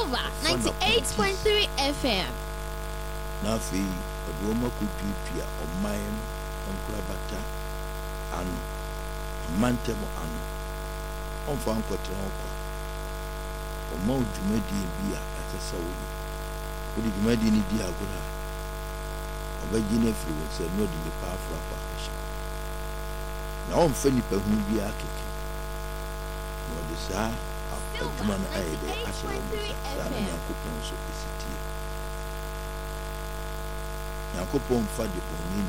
Silver 98.3 FM. Nafi, a Roma could be or mine on Grabata and Mantemo and on Fancotonco. Or Mount Jumedi Bia at a soul. Would you imagine it, Diagona? A Virginia fluence and not in the power for a partnership. Now I'm Philip who be a kick. No desire. Man, I Yakupon Fadi Bonin,